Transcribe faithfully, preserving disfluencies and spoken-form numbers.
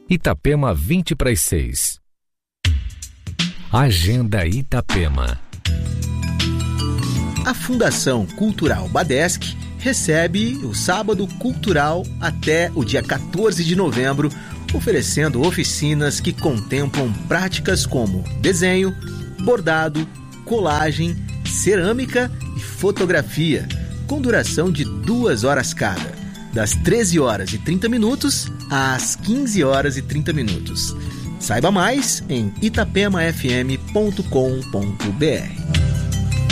Itapema vinte para as seis. Agenda Itapema. A Fundação Cultural Badesc recebe o Sábado Cultural até o dia quatorze de novembro, oferecendo oficinas que contemplam práticas como desenho, bordado, colagem, cerâmica e fotografia, com duração de duas horas cada, das treze horas e trinta minutos às quinze horas e trinta minutos. Saiba mais em itapema f m ponto com ponto b r.